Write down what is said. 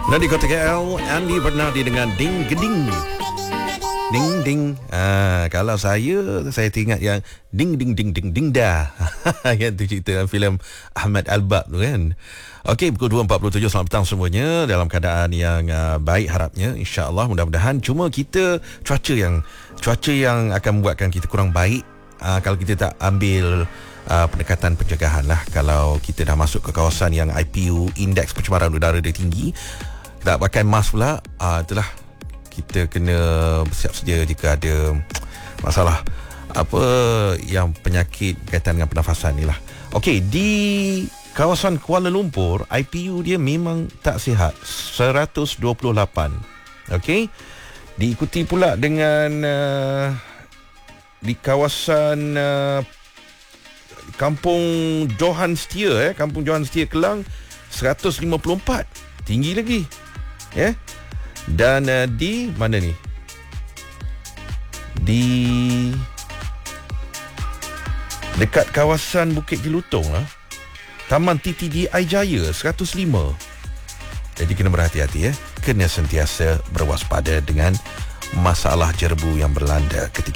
Di Kota KL, Andi Bernardi dengan Ding Geding. Ding ding. Kalau saya teringat yang ding ding ding ding ding dah. Yang tu cerita filem Ahmad Albab tu kan. Okey, pukul 2.47. Selamat petang semuanya. Dalam keadaan yang baik harapnya, insya-Allah, mudah-mudahan. Cuma kita cuaca yang akan membuatkan kita kurang baik kalau kita tak ambil pendekatan pencegahan lah. Kalau kita dah masuk ke kawasan yang IPU, indeks pencemaran udara dia tinggi, tak pakai mask pula, itulah kita kena bersiap sedia jika ada masalah apa yang penyakit berkaitan dengan pernafasan ni lah. Okey, di kawasan Kuala Lumpur, IPU dia memang tak sihat, 128. Okey, diikuti pula dengan di kawasan Kampung Johan Setia, Kampung Johan Setia Kelang, 154, tinggi lagi. Dan di mana ni? Di dekat kawasan Bukit Jelutong Taman TTDI Jaya, 105. Jadi kena berhati-hati, kena sentiasa berwaspada dengan masalah jerbu yang berlanda ketika